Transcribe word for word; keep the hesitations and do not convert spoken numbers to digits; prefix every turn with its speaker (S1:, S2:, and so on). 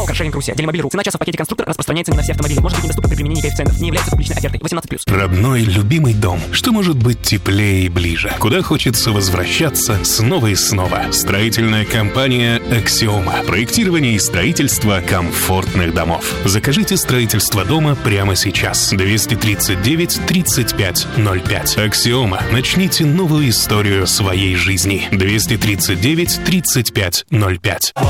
S1: Каршеринг.Руси. Делимобиль.ру. Цена часа в пакете конструктор распространяется не на все автомобили. Может быть недоступна при применении коэффициентов. Не является публичной офертой. восемнадцать плюс.
S2: Родной, любимый дом. Что может быть теплее и ближе? Куда хочется возвращаться снова и снова? Строительная компания «Аксиома». Проектирование и строительство комфортных домов. Закажите строительство дома прямо сейчас. двести тридцать девять тридцать пять ноль пять. «Аксиома». Начните новую историю своей жизни. двести тридцать девять тридцать пять ноль пять.